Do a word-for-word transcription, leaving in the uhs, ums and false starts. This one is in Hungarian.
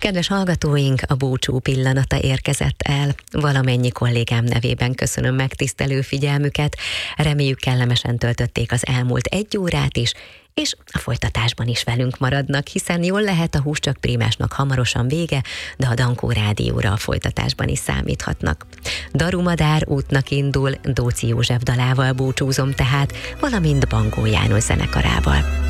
Kedves hallgatóink, a búcsú pillanata érkezett el. Valamennyi kollégám nevében köszönöm megtisztelő figyelmüket. Reméljük, kellemesen töltötték az elmúlt egy órát is, és a folytatásban is velünk maradnak, hiszen jól lehet, a Húscsak Prímásnak hamarosan vége, de a Dankó Rádióra a folytatásban is számíthatnak. Daru Madár útnak indul, Dóczy József dalával búcsúzom tehát, valamint Bangó János zenekarával.